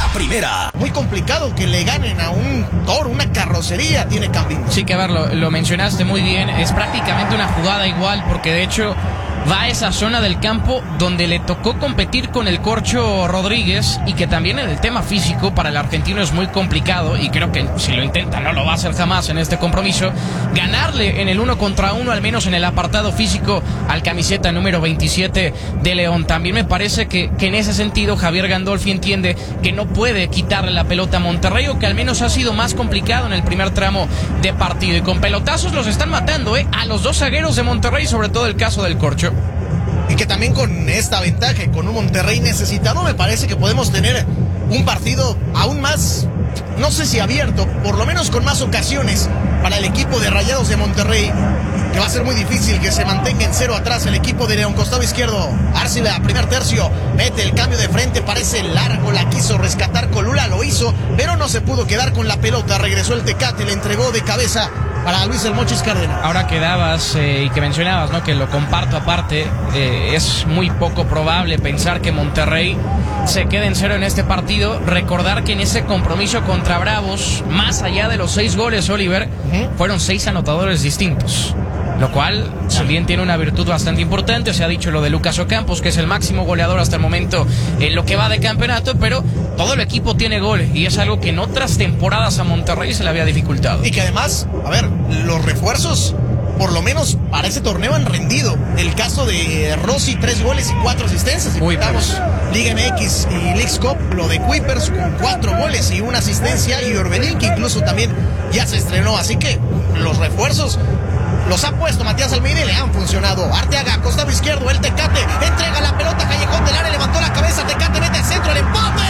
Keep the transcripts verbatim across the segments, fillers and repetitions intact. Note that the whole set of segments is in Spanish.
primera. Muy complicado que le ganen a un toro, una carrocería tiene Cambindo. Sí, que a ver, lo, lo mencionaste muy bien. Es prácticamente una jugada igual, porque de hecho va a esa zona del campo donde le tocó competir con el Corcho Rodríguez, y que también en el tema físico para el argentino es muy complicado, y creo que si lo intenta no lo va a hacer jamás en este compromiso, ganarle en el uno contra uno, al menos en el apartado físico, al camiseta número veintisiete de León. También me parece que, que en ese sentido Javier Gandolfi entiende que no puede quitarle la pelota a Monterrey, o que al menos ha sido más complicado en el primer tramo de partido, y con pelotazos los están matando, ¿eh? A los dos zagueros de Monterrey, sobre todo el caso del Corcho. Y que también con esta ventaja, con un Monterrey necesitado, me parece que podemos tener un partido aún más, no sé si abierto, por lo menos con más ocasiones para el equipo de Rayados de Monterrey, que va a ser muy difícil que se mantenga en cero atrás el equipo de León. Costado izquierdo, Arcila, primer tercio, mete el cambio de frente, parece largo, la quiso rescatar Colula, lo hizo, pero no se pudo quedar con la pelota, regresó el Tecate, le entregó de cabeza para Luis El Mochis Cárdenas. Ahora que dabas eh, y que mencionabas, ¿no?, que lo comparto aparte, eh, es muy poco probable pensar que Monterrey se quede en cero en este partido. Recordar que en ese compromiso contra Bravos, más allá de los seis goles, Oliver, uh-huh. fueron seis anotadores distintos, lo cual también tiene una virtud bastante importante. Se ha dicho lo de Lucas Ocampos, que es el máximo goleador hasta el momento en lo que va de campeonato, pero todo el equipo tiene gol, y es algo que en otras temporadas a Monterrey se le había dificultado. Y que además, a ver, los refuerzos, por lo menos para ese torneo, han rendido. El caso de Rossi, tres goles y cuatro asistencias. Y Kuipers. Liga M X y Leagues Cup, lo de Kuipers con cuatro goles y una asistencia, y Orbelín, que incluso también ya se estrenó. Así que los refuerzos los ha puesto Matías Almeida y le han funcionado. Arteaga, costado izquierdo, el Tecate, entrega la pelota, callejón del área, levantó la cabeza, Tecate mete el centro, el empate.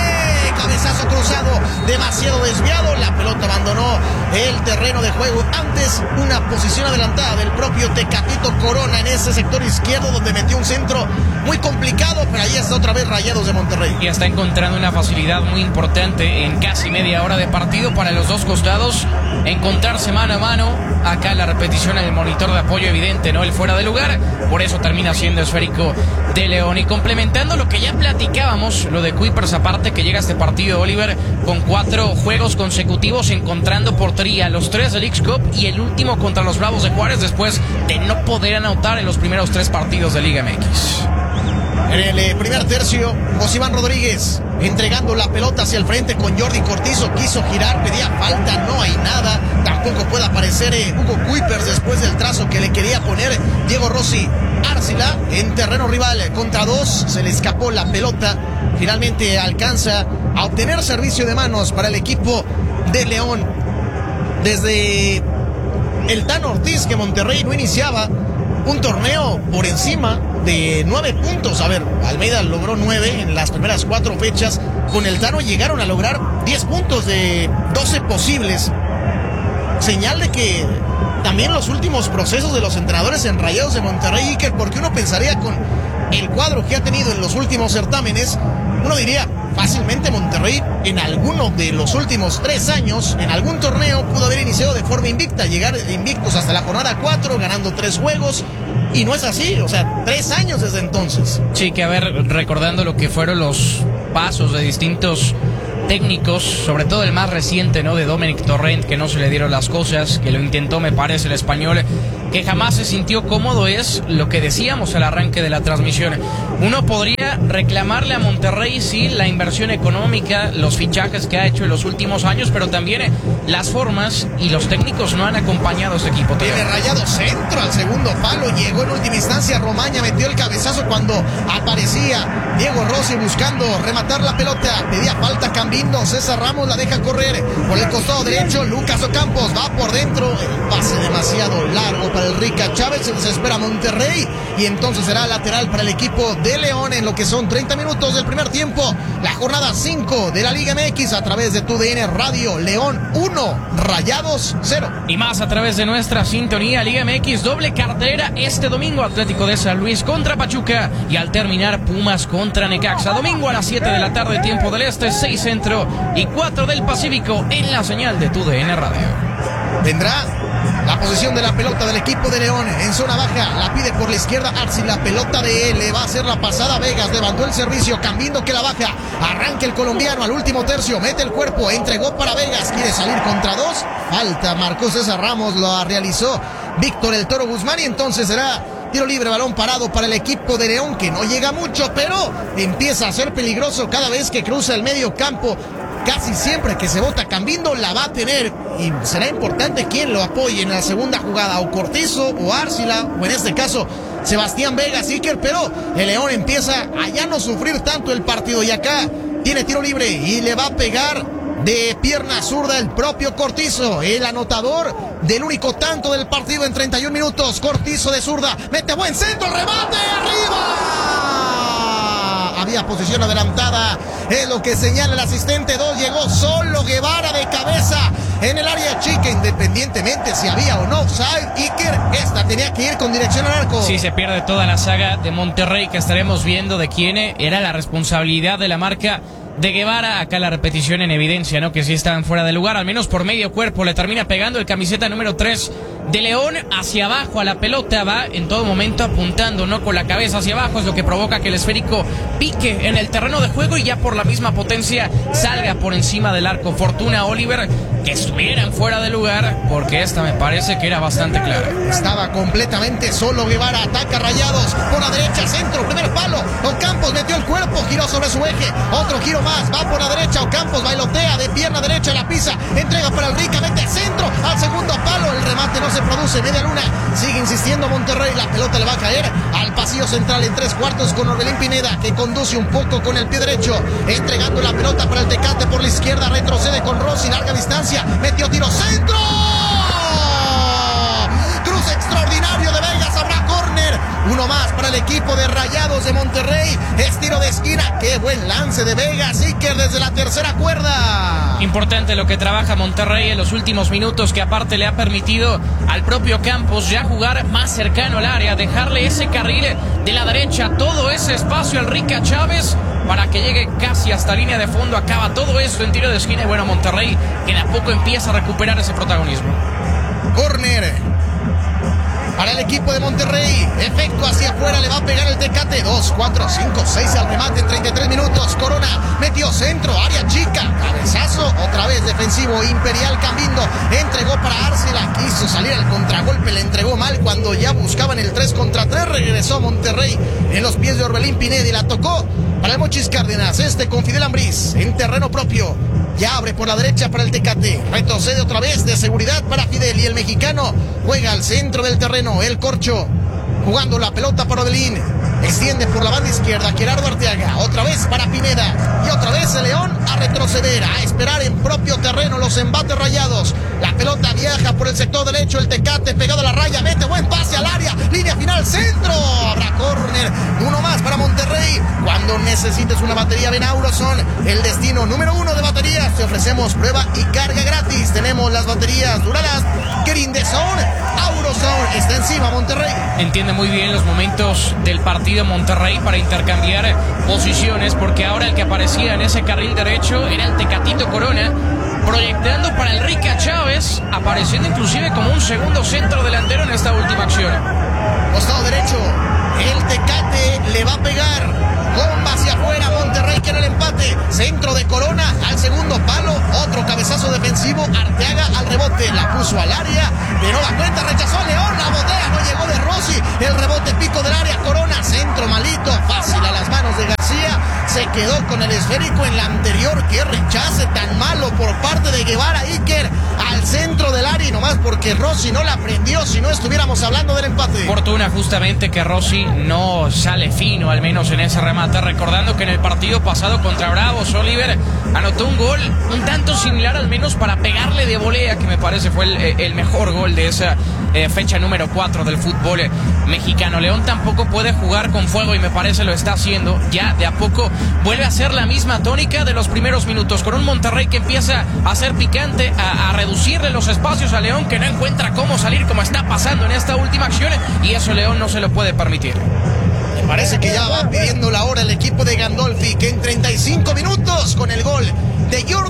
Cabezazo cruzado, demasiado desviado, la pelota abandonó el terreno de juego. Antes, una posición adelantada del propio Tecatito Corona en ese sector izquierdo, donde metió un centro muy complicado, pero ahí está otra vez Rayados de Monterrey. Y está encontrando una facilidad muy importante en casi media hora de partido para los dos costados, encontrarse mano a mano. Acá la repetición en el monitor de apoyo evidente, ¿no?, el fuera de lugar, por eso termina siendo esférico de León. Y complementando lo que ya platicábamos, lo de Kuipers, aparte que llega a este partido, Oliver, con cuatro juegos consecutivos encontrando portería, los tres de Leagues Cup y el último contra los Bravos de Juárez, después de no poder anotar en los primeros tres partidos de Liga M X. En el eh, primer tercio, José Iván Rodríguez entregando la pelota hacia el frente con Jordi Cortizo, quiso girar, pedía falta, no hay nada. Tampoco puede aparecer eh, Hugo Kuipers después del trazo que le quería poner Diego Rossi. Arcila en terreno rival contra dos, se le escapó la pelota, finalmente alcanza a obtener servicio de manos para el equipo de León. Desde el Tan Ortiz, que Monterrey no iniciaba un torneo por encima de nueve puntos. A ver, Almeida logró nueve en las primeras cuatro fechas. Con el Tano llegaron a lograr diez puntos de doce posibles. Señal de que también los últimos procesos de los entrenadores en Rayados de Monterrey, Iker, porque uno pensaría con el cuadro que ha tenido en los últimos certámenes, uno diría fácilmente Monterrey en alguno de los últimos tres años, en algún torneo, pudo haber iniciado de forma invicta, llegar invictos hasta la jornada cuatro, ganando tres juegos. Y no es así, o sea, tres años desde entonces. Sí, que a ver, recordando lo que fueron los pasos de distintos técnicos, sobre todo el más reciente, ¿no?, de Dominic Torrent, que no se le dieron las cosas, que lo intentó, me parece, el español, que jamás se sintió cómodo, es lo que decíamos al arranque de la transmisión. Uno podría reclamarle a Monterrey, sí, la inversión económica, los fichajes que ha hecho en los últimos años, pero también las formas y los técnicos no han acompañado a este equipo. Tiene Rayado centro al segundo palo, llegó en última instancia Romaña, metió el cabezazo cuando aparecía Diego Rossi buscando rematar la pelota, pedía falta Cambindo, César Ramos la deja correr por el costado derecho, Lucas Ocampos va por dentro, el pase demasiado largo para el Rica Chávez, se desespera Monterrey y entonces será lateral para el equipo de León en lo que son treinta minutos del primer tiempo, la jornada cinco de la Liga M X a través de tu D N Radio. León uno, Rayados cero. Y más a través de nuestra sintonía Liga M X, doble cartelera este domingo, Atlético de San Luis contra Pachuca y al terminar Pumas contra Necaxa. Domingo a las siete de la tarde, tiempo del este, seis centro y cuatro del Pacífico en la señal de tu D N Radio. Vendrá La posición de la pelota del equipo de León en zona baja, la pide por la izquierda Arce, la pelota de él, le va a hacer la pasada Vegas, levantó el servicio, Cambindo que la baja, arranca el colombiano al último tercio, mete el cuerpo, entregó para Vegas, quiere salir contra dos, falta, marcó César Ramos, lo realizó Víctor el Toro Guzmán y entonces será tiro libre, balón parado para el equipo de León, que no llega mucho, pero empieza a ser peligroso cada vez que cruza el medio campo. Casi siempre que se bota Cambindo la va a tener y será importante quien lo apoye en la segunda jugada, o Cortizo o Arcila, o en este caso Sebastián Vegas, Iker, pero el León empieza a ya no sufrir tanto el partido y acá tiene tiro libre y le va a pegar de pierna zurda el propio Cortizo, el anotador del único tanto del partido en treinta y un minutos. Cortizo de zurda, mete buen centro, remate, arriba. Había posición adelantada, es lo que señala el asistente dos, llegó solo Guevara de cabeza en el área chica, independientemente si había o no offside. Iker, esta tenía que ir con dirección al arco. Sí, se pierde toda la saga de Monterrey que estaremos viendo de quién era la responsabilidad de la marca de Guevara. Acá la repetición en evidencia, ¿no? Que sí estaban fuera de lugar, al menos por medio cuerpo. Le termina pegando el camiseta número tres de León hacia abajo a la pelota. Va en todo momento apuntando, ¿no? Con la cabeza hacia abajo, es lo que provoca que el esférico pique en el terreno de juego y ya por la misma potencia salga por encima del arco. Fortuna, Oliver, que estuvieran fuera de lugar, porque esta me parece que era bastante clara. Estaba completamente solo Guevara, ataca Rayados, por la derecha, centro, primer palo, Ocampos metió el cuerpo, giró sobre su eje, otro giro más, va por la derecha, Ocampos bailotea de pierna derecha, la pisa, entrega para el Rica, mete centro, al segundo palo, el remate no se produce, media luna, sigue insistiendo Monterrey, la pelota le va a caer al pasillo central en tres cuartos con Orbelín Pineda, que conduce un poco con el pie derecho, entregando la pelota para el Tecate por la izquierda, retrocede con Rossi, larga distancia, metió tiro, centro, cruce extraordinario de Vegas, habrá córner, uno más para el equipo de Rayados de Monterrey, es tiro de esquina, qué buen lance de Vegas, Iker desde la tercera cuerda. Importante lo que trabaja Monterrey en los últimos minutos, que aparte le ha permitido al propio Campos ya jugar más cercano al área, dejarle ese carril de la derecha, todo ese espacio al Rica Chávez para que llegue casi hasta línea de fondo. Acaba todo esto en tiro de esquina y bueno, Monterrey que de a poco empieza a recuperar ese protagonismo. Córner para el equipo de Monterrey, efecto hacia afuera, le va a pegar el Tecate, dos, cuatro, cinco, seis al remate en treinta y tres minutos, Corona metió centro, área chica, cabezazo, otra vez defensivo, Imperial Cambindo, entregó para Arcila, quiso salir al contragolpe, le entregó mal cuando ya buscaban el tres contra tres, regresó Monterrey en los pies de Orbelín Pineda y la tocó para el Mochis Cárdenas, este con Fidel Ambriz, en terreno propio. Ya abre por la derecha para el Tecate, retrocede otra vez de seguridad para Fidel y el mexicano juega al centro del terreno, el Corcho jugando la pelota para Orbelín, extiende por la banda izquierda Gerardo Arteaga, otra vez para Pineda y otra vez el León a retroceder, a esperar en propio terreno los embates Rayados, la pelota viaja por el sector derecho, el Tecate pegado a la raya, mete buen pase al área, línea final, centro, habrá córner, uno más para Monterrey, cuando necesites una batería ven Auroson, el destino número uno de baterías, te ofrecemos prueba y carga gratis, tenemos las baterías Duralast, Grindezone, Auroson, está encima Monterrey. Entiende muy bien los momentos del partido Monterrey para intercambiar posiciones, porque ahora el que aparecía en ese carril derecho era el Tecatito Corona, proyectando para el Rica Chávez, apareciendo inclusive como un segundo centro delantero en esta última acción. Costado derecho, el Tecate le va a pegar, bomba hacia afuera, Monterrey quiere el empate, centro de Corona al segundo palo, otro cabezazo defensivo, Arteaga al rebote, la puso al área, de nueva cuenta rechazó a León, la botea, no llegó de Rossi, el rebote pico del área, Corona, centro malito, fácil a las manos de García, se quedó con el esférico en la anterior, qué rechace tan malo por parte de Guevara, Iker, al centro del área y nomás porque Rossi no la prendió, si no estuviéramos hablando del empate. Fortuna justamente que Rossi no sale fino, al menos en ese remate, recordando que en el partido pasado contra Bravos, Oliver anotó un gol un tanto similar, al menos para pegarle de volea, que me parece fue el, el mejor gol de esa eh, fecha número cuatro del fútbol mexicano. León tampoco puede jugar con fuego y me parece lo está haciendo, ya de a poco vuelve a ser la misma tónica de los primeros minutos, con un Monterrey que empieza a ser picante, a, a reducirle los espacios a León, que no encuentra cómo salir, como está pasando en esta última acción, y eso León no se lo puede permitir. Me parece que ya va pidiendo la hora el equipo de Gandolfi, que en treinta y cinco minutos con el gol de Jordi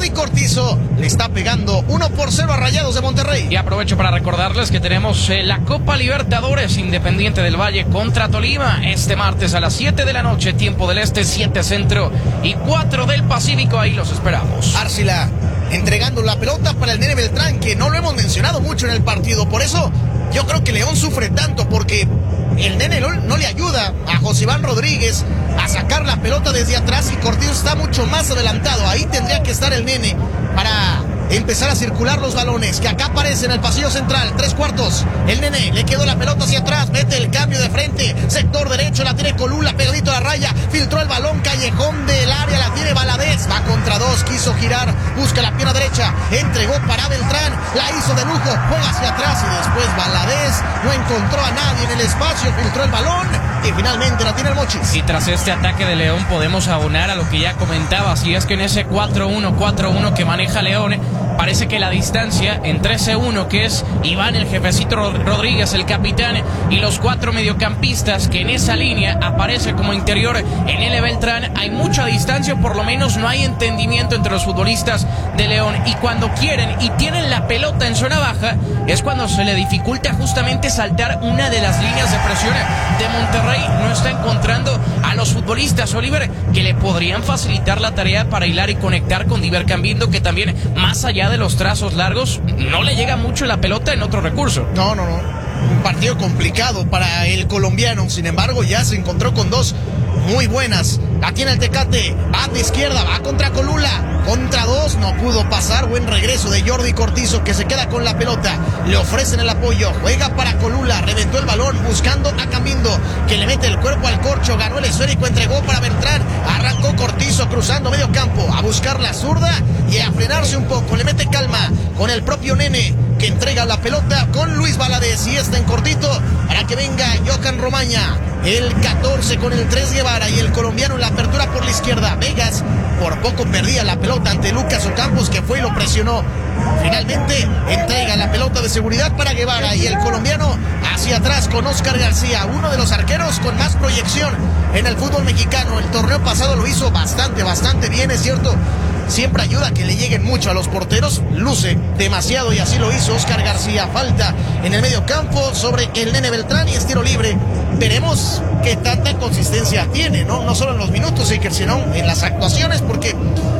Jordi Cortizo le está pegando uno por cero a Rayados de Monterrey. Y aprovecho para recordarles que tenemos eh, la Copa Libertadores Independiente del Valle contra Tolima este martes a las siete de la noche, tiempo del este, siete centro y cuatro del Pacífico. Ahí los esperamos. Arcila entregando la pelota para el Nene Beltrán, que no lo hemos mencionado mucho en el partido. Por eso yo creo que León sufre tanto, porque el Nene no, no le ayuda a Josiván Rodríguez a sacar la pelota desde atrás, y Cortizo está mucho más adelantado. Ahí tendría que estar el Nene para empezar a circular los balones, que acá aparece en el pasillo central, tres cuartos. El Nene le quedó la pelota hacia atrás, mete el cambio de frente, sector derecho, la tiene Colula, pegadito a la raya, filtró el balón, callejón del área, la tiene Valadez, va contra dos, quiso girar, busca la pierna derecha, entregó para Beltrán, la hizo de lujo, juega hacia atrás y después Valadez no encontró a nadie en el espacio, filtró el balón y finalmente la tiene el Mochis. Y tras este ataque de León podemos abonar a lo que ya comentabas, y es que en ese cuatro uno cuatro uno que maneja León, parece que la distancia entre ese uno, que es Iván el jefecito Rodríguez, el capitán, y los cuatro mediocampistas, que en esa línea aparece como interior en L. Beltrán, hay mucha distancia, por lo menos no hay entendimiento entre los futbolistas de León, y cuando quieren y tienen la pelota en zona baja, es cuando se le dificulta justamente saltar una de las líneas de presión de Monterrey. No está encontrando a los futbolistas, Oliver, que le podrían facilitar la tarea para hilar y conectar con Diver Cambindo, que también, más allá de los trazos largos, no le llega mucho la pelota en otro recurso. No, no, no. Un partido complicado para el colombiano. Sin embargo, ya se encontró con dos muy buenas. La tiene el Tecate, va de izquierda, va contra Colula, contra dos, no pudo pasar. Buen regreso de Jordi Cortizo, que se queda con la pelota, le ofrecen el apoyo, juega para Colula, reventó el balón buscando a Cambindo, que le mete el cuerpo al corcho, ganó el esférico, entregó para Beltrán, arrancó Cortizo cruzando medio campo a buscar la zurda y a frenarse un poco, le mete calma con el propio Nene, que entrega la pelota con Luis Valadez, y está en cortito para que venga Johan Romaña, el catorce con el tres Guevara, y el colombiano en la apertura por la izquierda. Vegas por poco perdía la pelota ante Lucas Ocampos, que fue y lo presionó. Finalmente entrega la pelota de seguridad para Guevara, y el colombiano hacia atrás con Oscar García, uno de los arqueros con más proyección en el fútbol mexicano. El torneo pasado lo hizo bastante, bastante bien, es cierto. Siempre ayuda a que le lleguen mucho a los porteros, luce demasiado y así lo hizo Oscar García. Falta en el medio campo sobre el Nene Beltrán y es tiro libre. Veremos qué tanta consistencia tiene, ¿no? No solo en los minutos, sino en las actuaciones, porque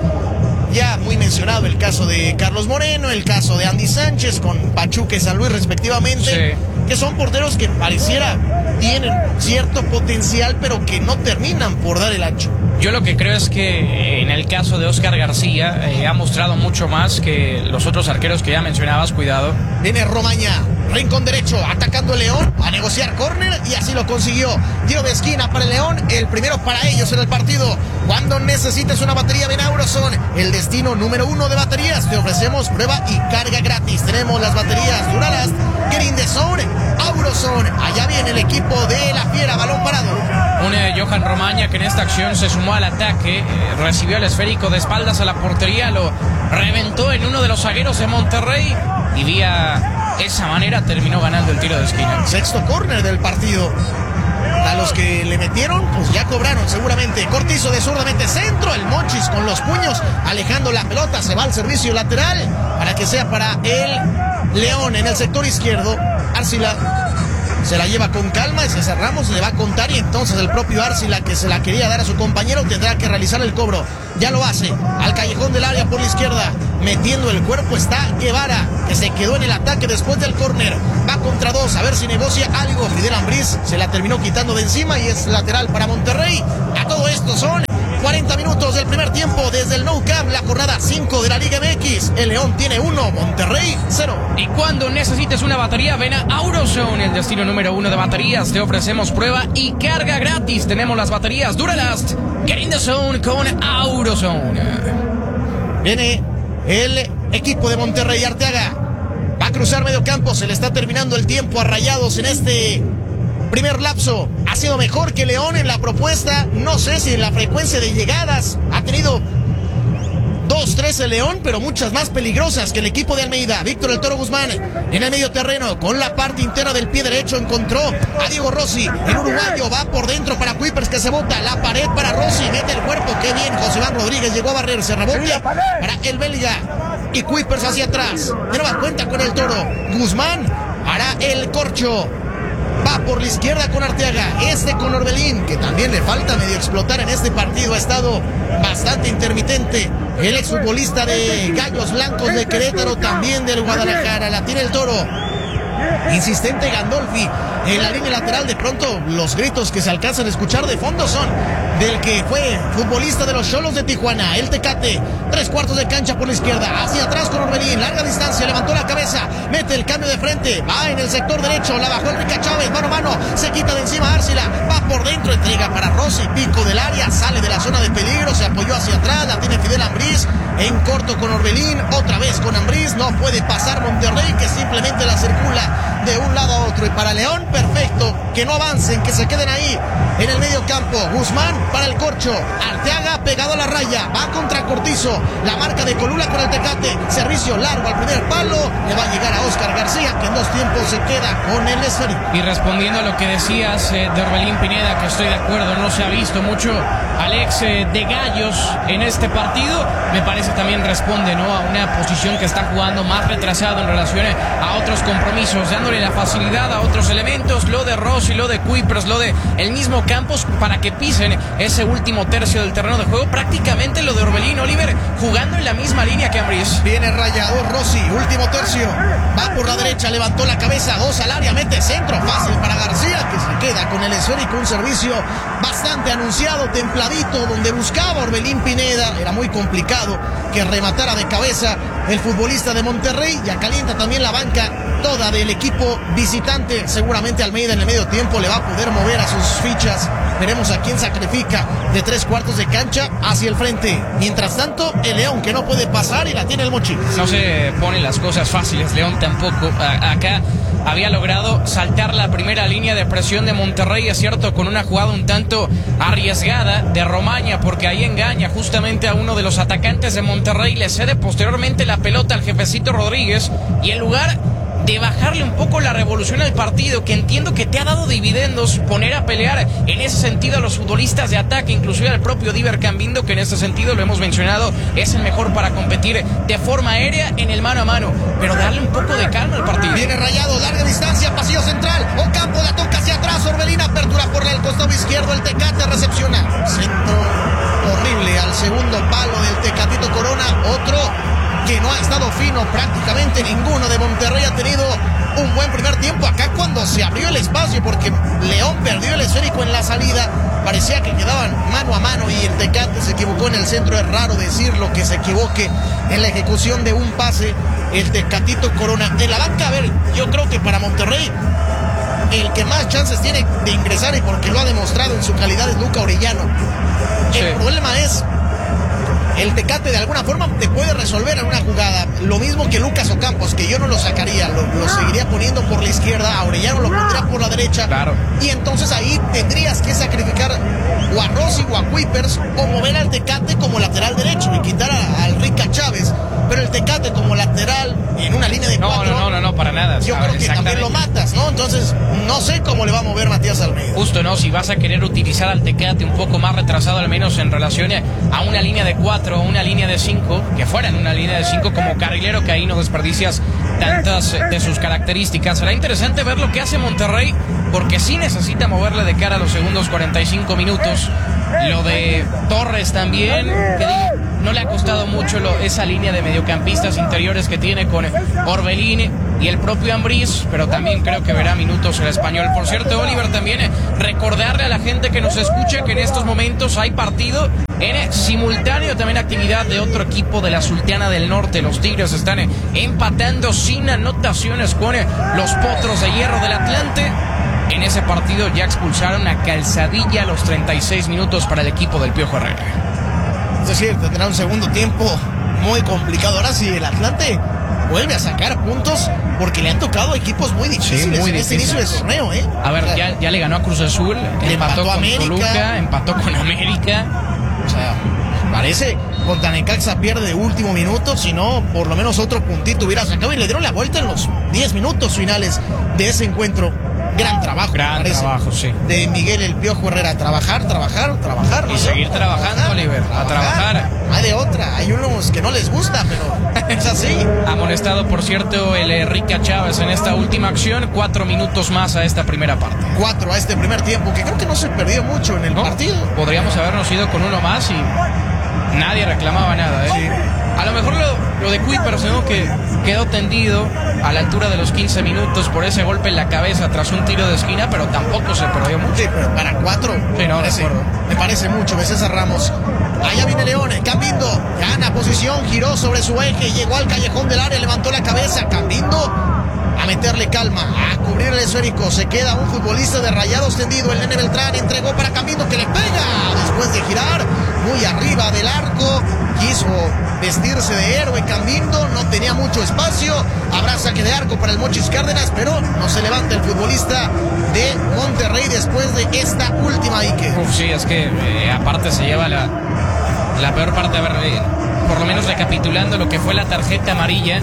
ya muy mencionado el caso de Carlos Moreno, el caso de Andy Sánchez con Pachuca y San Luis respectivamente, sí, que son porteros que pareciera tienen cierto potencial, pero que no terminan por dar el ancho. Yo lo que creo es que en el caso de Oscar García eh, ha mostrado mucho más que los otros arqueros que ya mencionabas. Cuidado. Viene Romaña, rincón derecho, atacando el León, a negociar córner, y así lo consiguió. Tiro de esquina para el León, el primero para ellos en el partido. Cuando necesites una batería, ven a Auroson, el destino número uno de baterías. Te ofrecemos prueba y carga gratis. Tenemos las baterías Duralast, Green the Zone, Auroson. Allá viene el equipo de la Fiera, balón parado. Un eh, Johan Romaña que en esta acción se sumó al ataque, eh, recibió el esférico de espaldas a la portería, lo reventó en uno de los zagueros de Monterrey y vía esa manera terminó ganando el tiro de esquina. Sexto córner del partido. A los que le metieron, pues ya cobraron seguramente. Cortizo de zurdamente centro, el Monchis con los puños, alejando la pelota, se va al servicio lateral para que sea para el León en el sector izquierdo. Arcila se la lleva con calma, y César Ramos le va a contar, y entonces el propio Arcila, que se la quería dar a su compañero, tendrá que realizar el cobro. Ya lo hace, al callejón del área por la izquierda, metiendo el cuerpo está Guevara, que se quedó en el ataque después del córner. Va contra dos, a ver si negocia algo. Fidel Ambriz se la terminó quitando de encima y es lateral para Monterrey. A todo esto son cuarenta minutos del primer tiempo desde el Nou Camp, la jornada cinco de la Liga M X. El León tiene uno, Monterrey cero. Y cuando necesites una batería, ven a Auroson, el destino número uno de baterías. Te ofrecemos prueba y carga gratis. Tenemos las baterías Duralast, Get in the Zone con Auroson. Viene el equipo de Monterrey, Arteaga va a cruzar medio campo, se le está terminando el tiempo a Rayados en este primer lapso. Ha sido mejor que León en la propuesta, no sé si en la frecuencia de llegadas, ha tenido dos dos trece León, pero muchas más peligrosas que el equipo de Almeida. Víctor El Toro Guzmán en el medio terreno, con la parte interna del pie derecho, encontró a Diego Rossi. El uruguayo va por dentro para Kuipers, que se bota la pared para Rossi, mete el cuerpo, qué bien, Josiván Rodríguez llegó a barrerse, rebote para el belga. Y Kuipers hacia atrás, de nueva cuenta con el Toro. Guzmán hará el corcho. Va por la izquierda con Arteaga, este con Orbelín, que también le falta medio explotar en este partido, ha estado bastante intermitente. El exfutbolista de Gallos Blancos de Querétaro, también del Guadalajara, la tiene el Toro. Insistente Gandolfi en la línea lateral. De pronto los gritos que se alcanzan a escuchar de fondo son del que fue futbolista de los Xolos de Tijuana, el Tecate. Tres cuartos de cancha por la izquierda, hacia atrás con Orbelín, larga distancia, levantó la cabeza, mete el cambio de frente, va en el sector derecho, la bajó Enrique Chávez, mano a mano, se quita de encima Árcila, va por dentro, entrega para Rossi, pico del área, sale de la zona de peligro, se apoyó hacia atrás, la tiene Fidel Ambriz, en corto con Orbelín, otra vez con Ambriz, no puede pasar Monterrey, que simplemente la circula de un lado a otro. Y para León, perfecto, que no avancen, que se queden ahí en el medio campo. Guzmán para el corcho, Arteaga pegado a la raya, va contra Cortizo, la marca de Colula con el Tecate, servicio largo al primer palo, le va a llegar a Oscar García, que en dos tiempos se queda con el esférico. Y respondiendo a lo que decías eh, de Orbelín Pineda, que estoy de acuerdo, no se ha visto mucho Alex eh, de Gallos en este partido, me parece también responde, ¿no?, a una posición que está jugando más retrasado en relación a otros compromisos, dándole la facilidad a otros elementos, lo de Rossi, lo de Kuipers, lo de el mismo Campos, para que pisen ese último tercio del terreno de juego. Prácticamente lo de Orbelín, Oliver, jugando en la misma línea que Ambriz. Viene rayado Rossi, último tercio, va por la derecha, levantó la cabeza, dos al área, mete centro, fácil para García, que se queda con el esférico, un servicio bastante anunciado, templadito, donde buscaba Orbelín Pineda, era muy complicado que rematara de cabeza el futbolista de Monterrey. Ya calienta también la banca toda del equipo visitante. Seguramente Almeida en el medio tiempo le va a poder mover a sus fichas. Veremos a quién sacrifica de tres cuartos de cancha hacia el frente. Mientras tanto, el León, que no puede pasar y la tiene el Mochi. No se ponen las cosas fáciles, León tampoco. A acá había logrado saltar la primera línea de presión de Monterrey, es cierto, con una jugada un tanto arriesgada de Romaña, porque ahí engaña justamente a uno de los atacantes de Monterrey, le cede posteriormente la pelota al jefecito Rodríguez, y en lugar de bajarle un poco la revolución al partido, que entiendo que te ha dado dividendos, poner a pelear en ese sentido a los futbolistas de ataque, inclusive al propio Diver Cambindo, que en ese sentido, lo hemos mencionado, es el mejor para competir de forma aérea en el mano a mano, pero darle un poco de calma al partido. Viene rayado, larga distancia, pasillo central, Ocampo la toca hacia atrás, Orbelín, apertura por el costado izquierdo, el Tecate recepciona, centro horrible al segundo palo del Tecatito Corona, otro que no ha estado fino, prácticamente ninguno de Monterrey ha tenido un buen primer tiempo. Acá cuando se abrió el espacio, porque León perdió el esférico en la salida, parecía que quedaban mano a mano y el Tecate se equivocó en el centro. Es raro decirlo, que se equivoque en la ejecución de un pase el Tecatito Corona. En la banca, a ver, yo creo que para Monterrey el que más chances tiene de ingresar, y porque lo ha demostrado en su calidad, es Luca Orellano. Sí. El problema es, el Tecate de alguna forma te puede resolver en una jugada. Lo mismo que Lucas Ocampos, que yo no lo sacaría, lo, lo seguiría poniendo por la izquierda, a Orellano lo pondría por la derecha. Claro. Y entonces ahí tendrías que sacrificar o a Rossi o a Kuipers, o mover al Tecate como lateral derecho y quitar a, al Rica Chávez. Pero el Tecate como lateral en una línea de no, cuatro, no, no, no, no, para nada. yo creo que también lo matas, ¿no? Entonces no sé cómo le va a mover Matías Almeida. Justo, ¿no? Si vas a querer utilizar al Tecate un poco más retrasado, al menos en relación a una línea de cuatro o una línea de cinco, que fuera en una línea de cinco como carrilero, que ahí no desperdicias tantas de sus características. Será interesante ver lo que hace Monterrey, porque sí necesita moverle de cara a los segundos cuarenta y cinco minutos. Lo de Torres también, que digo, no le ha costado mucho lo, esa línea de mediocampistas interiores que tiene con Orbelín y el propio Ambriz, pero también creo que verá minutos el español. Por cierto, Oliver, también recordarle a la gente que nos escucha que en estos momentos hay partido en simultáneo, también actividad de otro equipo de la Sultana del Norte. Los Tigres están empatando sin anotaciones con los Potros de Hierro del Atlante. En ese partido ya expulsaron a Calzadilla a los treinta y seis minutos para el equipo del Piojo Herrera. Es decir, tendrá un segundo tiempo muy complicado. Ahora sí, el Atlante vuelve a sacar puntos, porque le han tocado equipos muy difíciles, sí, muy en este inicio de torneo, ¿eh? A ver, o sea, ya, ya le ganó a Cruz Azul, le empató, empató con América, Toluca, empató con América. O sea, parece contra Necaxa pierde de último minuto, si no, por lo menos otro puntito hubiera sacado y le dieron la vuelta en los diez minutos finales de ese encuentro. Gran trabajo, Gran trabajo, sí. De Miguel El Piojo Herrera. Trabajar, trabajar, trabajar. Y seguir trabajando, trabajar, Oliver, a trabajar. trabajar. Hay de otra, hay unos que no les gusta, pero es así. Amonestado, por cierto, el Rica Chávez en esta última acción. Cuatro minutos más a esta primera parte. Cuatro a este primer tiempo, que creo que no se perdió mucho en el no, partido. Podríamos habernos ido con uno más y nadie reclamaba nada, ¿eh? Sí. A lo mejor lo, lo de Kuipers, ¿no? Que quedó tendido a la altura de los quince minutos por ese golpe en la cabeza tras un tiro de esquina, pero tampoco se perdió mucho. Sí, pero para cuatro, sí, no, me, parece, me parece mucho. De César Ramos. Allá viene León, Cambindo, gana posición, giró sobre su eje, llegó al callejón del área, levantó la cabeza, Cambindo a meterle calma, a cubrir el esférico, se queda un futbolista de Rayados tendido, el Nene Beltrán entregó para Cambindo que le pega, después de girar, muy arriba del arco, quiso vestirse de héroe Cambindo, no tenía mucho espacio, habrá saque de arco para el Mochis Cárdenas, pero no se levanta el futbolista de Monterrey después de esta última Ike. Uf, sí, es que eh, aparte se lleva la, la peor parte, a ver, eh, por lo menos recapitulando lo que fue la tarjeta amarilla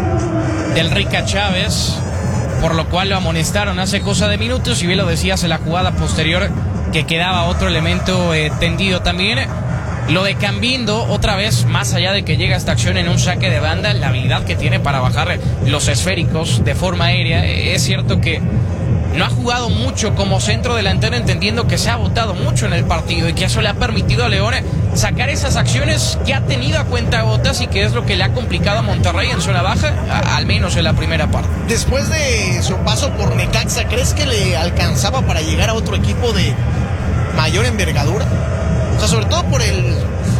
del Rica Chávez, por lo cual lo amonestaron hace cosa de minutos, y bien lo decías en la jugada posterior que quedaba otro elemento eh, tendido también. Lo de Cambindo, otra vez, más allá de que llega esta acción en un saque de banda, la habilidad que tiene para bajar los esféricos de forma aérea, es cierto que no ha jugado mucho como centro delantero, entendiendo que se ha votado mucho en el partido y que eso le ha permitido a León sacar esas acciones que ha tenido a cuentagotas y que es lo que le ha complicado a Monterrey en zona baja, a, al menos en la primera parte. Después de su paso por Necaxa, ¿crees que le alcanzaba para llegar a otro equipo de mayor envergadura? O sea, sobre todo por el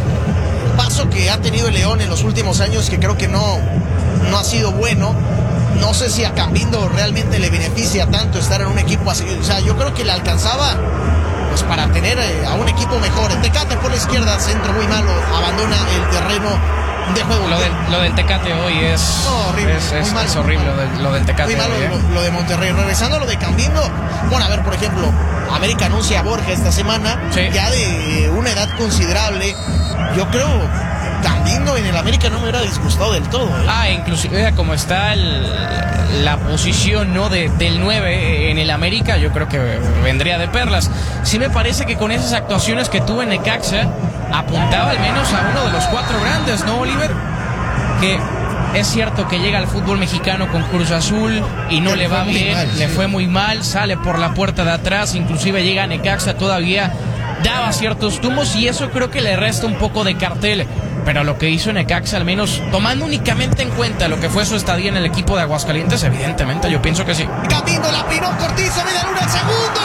paso que ha tenido el León en los últimos años, que creo que no, no ha sido bueno. No sé si a Cambindo realmente le beneficia tanto estar en un equipo así. O sea, yo creo que le alcanzaba pues para tener eh, a un equipo mejor. El Tecate por la izquierda, centro muy malo, abandona el terreno de juego. Lo del, lo del Tecate hoy es, no, horrible, es, es, mal, es horrible, lo del, lo del Tecate muy malo, hoy, ¿eh? lo, lo de Monterrey. Regresando a lo de Cambindo, bueno, a ver, por ejemplo, América anuncia a Borja esta semana, sí, ya de una edad considerable. Yo creo Cambindo en el América no me hubiera disgustado del todo, ¿eh? Ah, inclusive como está el, la posición, ¿no?, de, del nueve en el América, yo creo que vendría de perlas. Sí me parece que con esas actuaciones que tuvo en Necaxa apuntaba al menos a uno de los cuatro grandes, ¿no, Oliver? Que es cierto que llega al fútbol mexicano con Cruz Azul y no le va bien, mal, le sí. fue muy mal, sale por la puerta de atrás, inclusive llega a Necaxa, todavía daba ciertos tumbos y eso creo que le resta un poco de cartel. Pero lo que hizo Necaxa, al menos tomando únicamente en cuenta lo que fue su estadía en el equipo de Aguascalientes, evidentemente yo pienso que sí. Cambindo la piró, Cortizo, Vidal, el segundo,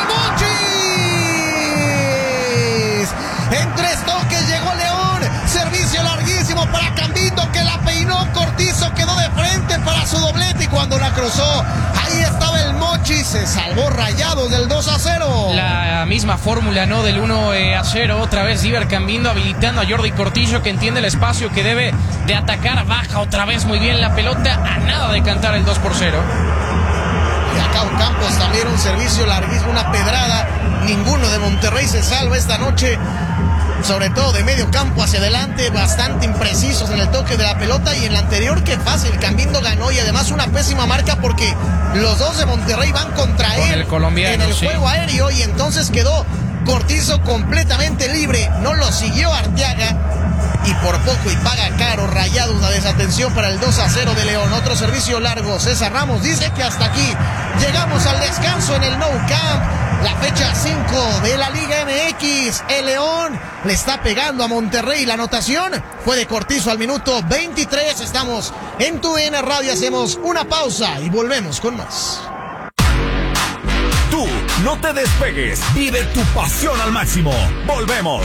el Monchis. En tres toques llegó León, servicio larguísimo para Cambindo, que la peinó, Cortizo quedó de frente para su doblete y cuando la cruzó, ahí estaba el Monchis, se salvó Rayados del dos a cero. La misma fórmula, ¿no?, del uno a cero, otra vez Diver Cambindo habilitando a Jordi Cortizo, que entiende el espacio, que debe de atacar, baja otra vez muy bien la pelota, a nada de cantar el dos por cero. Y acá Ocampos también un servicio larguísimo, una pedrada, ninguno de Monterrey se salva esta noche. Sobre todo de medio campo hacia adelante, bastante imprecisos en el toque de la pelota, y en la anterior que fácil, Cambindo ganó, y además una pésima marca porque los dos de Monterrey van contra Con él el colombiano, en el sí. juego aéreo, y entonces quedó Cortizo completamente libre, no lo siguió Arteaga y por poco y paga caro Rayados. La desatención para el dos a cero de León. Otro servicio largo, César Ramos dice que hasta aquí llegamos al descanso en el Nou Camp. La fecha cinco de la Liga M X. El León le está pegando a Monterrey. La anotación fue de Cortizo al minuto veintitrés. Estamos en Tu D N Radio. Hacemos una pausa y volvemos con más. Tú no te despegues. Vive tu pasión al máximo. Volvemos.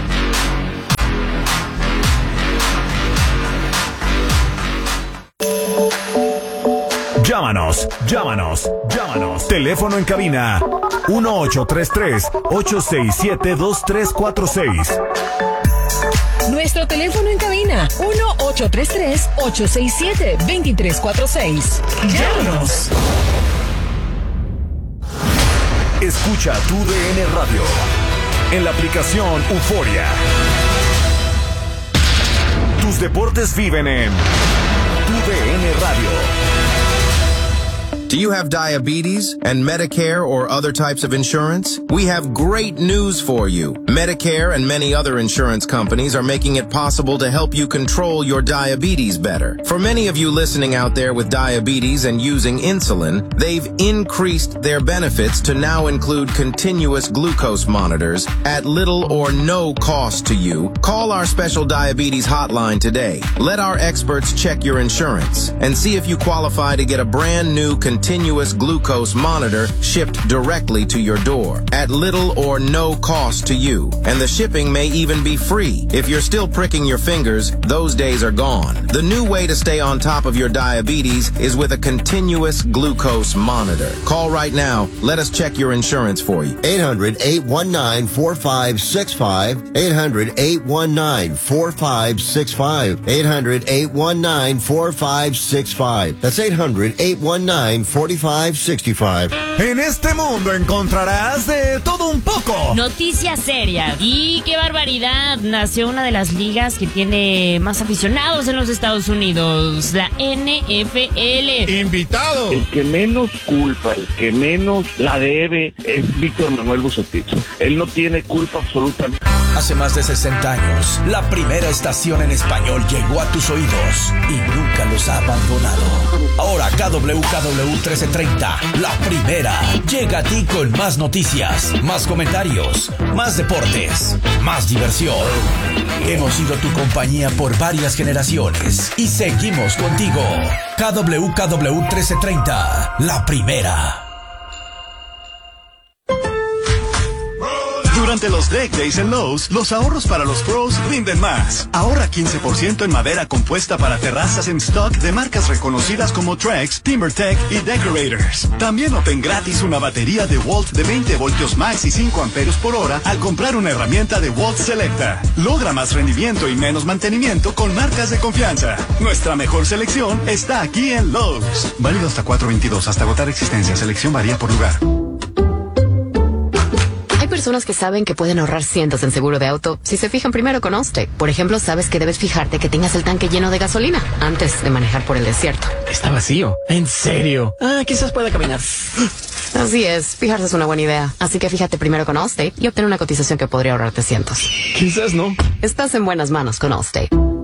Llámanos, llámanos, llámanos. Teléfono en cabina uno ocho tres tres, ocho seis siete, dos tres cuatro seis. Nuestro teléfono en cabina uno ocho tres tres, ocho seis siete, dos tres cuatro seis. Llámanos. Escucha Tu D N Radio en la aplicación Euforia. Tus deportes viven en Tu D N Radio. Do you have diabetes and Medicare or other types of insurance? We have great news for you. Medicare and many other insurance companies are making it possible to help you control your diabetes better. For many of you listening out there with diabetes and using insulin, they've increased their benefits to now include continuous glucose monitors at little or no cost to you. Call our special diabetes hotline today. Let our experts check your insurance and see if you qualify to get a brand new continuous continuous glucose monitor shipped directly to your door at little or no cost to you. And the shipping may even be free. If you're still pricking your fingers, those days are gone. The new way to stay on top of your diabetes is with a continuous glucose monitor. Call right now. Let us check your insurance for you. eight hundred, eight one nine, four five six five. eight hundred, eight one nine, four five six five. eight hundred, eight one nine, four five six five. That's eight hundred, eight one nine, four five six five. En este mundo encontrarás de todo un poco. Noticias serias. Y qué barbaridad. Nació una de las ligas que tiene más aficionados en los Estados Unidos, la N F L. Invitado. El que menos culpa, el que menos la debe es Víctor Manuel Bucetich. Él no tiene culpa absolutamente. Hace más de sesenta años, la primera estación en español llegó a tus oídos y nunca los ha abandonado. Ahora K W K W trece treinta, la primera, llega a ti con más noticias, más comentarios, más deportes, más diversión. Hemos sido tu compañía por varias generaciones y seguimos contigo. K W K W trece treinta, la primera. Durante los Deck Days en Lowe's, los ahorros para los pros rinden más. Ahorra quince por ciento en madera compuesta para terrazas en stock de marcas reconocidas como Trex, TimberTech y Decorators. También obtén gratis una batería de Walt de veinte voltios max y cinco amperios por hora al comprar una herramienta de Walt Selecta. Logra más rendimiento y menos mantenimiento con marcas de confianza. Nuestra mejor selección está aquí en Lowe's. Válido hasta cuatro veintidós, hasta agotar existencia. Selección varía por lugar. Personas que saben que pueden ahorrar cientos en seguro de auto si se fijan primero con Allstate. Por ejemplo, sabes que debes fijarte que tengas el tanque lleno de gasolina antes de manejar por el desierto. Está vacío. ¿En serio? Ah, quizás pueda caminar. Así es, fijarse es una buena idea. Así que fíjate primero con Allstate y obtén una cotización que podría ahorrarte cientos. Quizás no. Estás en buenas manos con Allstate.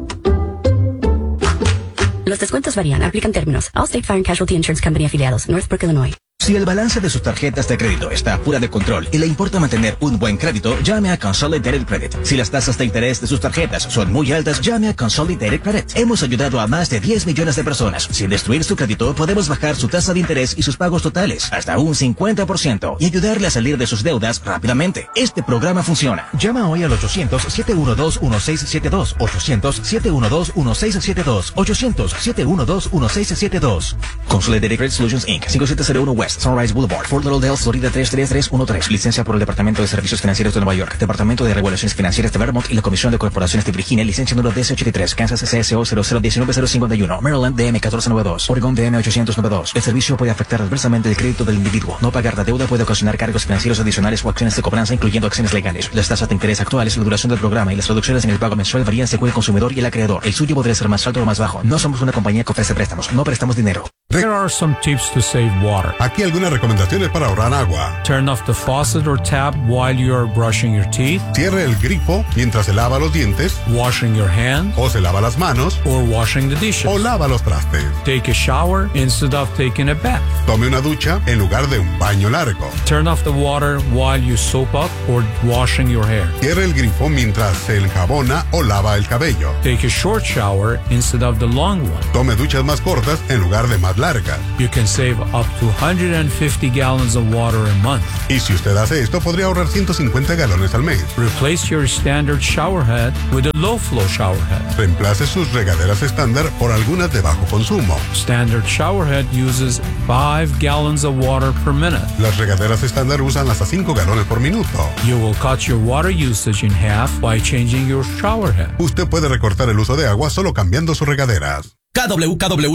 Los descuentos varían. Aplican términos. Allstate Fire and Casualty Insurance Company afiliados. Northbrook, Illinois. Si el balance de sus tarjetas de crédito está fuera de control y le importa mantener un buen crédito, llame a Consolidated Credit. Si las tasas de interés de sus tarjetas son muy altas, llame a Consolidated Credit. Hemos ayudado a más de diez millones de personas. Sin destruir su crédito, podemos bajar su tasa de interés y sus pagos totales hasta un cincuenta por ciento y ayudarle a salir de sus deudas rápidamente. Este programa funciona. Llama hoy al ochocientos, siete uno dos, uno seis siete dos, ochocientos, siete uno dos, uno seis siete dos, ochocientos, siete uno dos, uno seis siete dos. Consolidated Credit Solutions incorporated. cinco siete cero uno West Sunrise Boulevard, Fort Lauderdale, Florida tres tres tres uno tres. Licencia por el Departamento de Servicios Financieros de Nueva York, Departamento de Regulaciones Financieras de Vermont y la Comisión de Corporaciones de Virginia. Licencia número D S ochenta y tres. Kansas C S O cero cero uno nueve cero cinco uno. Maryland D M catorce noventa y dos. Oregon D M ochocientos noventa y dos. El servicio puede afectar adversamente el crédito del individuo. No pagar la deuda puede ocasionar cargos financieros adicionales o acciones de cobranza, incluyendo acciones legales. Las tasas de interés actuales, la duración del programa y las reducciones en el pago mensual varían según el consumidor y el acreedor. El suyo podría ser más alto o más bajo. No somos una compañía que ofrece préstamos. No prestamos dinero. There are some tips to save water. Aquí algunas recomendaciones para ahorrar agua. Turn off the faucet or tap while you are brushing your teeth. Cierre el grifo mientras se lava los dientes. Washing your hands. O se lava las manos. Or washing the dishes. O lava los trastes. Take a shower instead of taking a bath. Tome una ducha en lugar de un baño largo. Turn off the water while you soap up or washing your hair. Cierre el grifo mientras se enjabona o lava el cabello. Take a short shower instead of the long one. Tome duchas más cortas en lugar de más largas. You can save up to one hundred fifty gallons of water a month. Y si usted hace esto, podría ahorrar ciento cincuenta galones al mes. Replace your standard shower head with a low flow shower head. Reemplace sus regaderas estándar por algunas de bajo consumo. Standard shower head uses five gallons of water per minute. Las regaderas estándar usan hasta cinco galones por minuto. You will cut your water usage in half by changing your shower head. Usted puede recortar el uso de agua solo cambiando sus regaderas. K W K W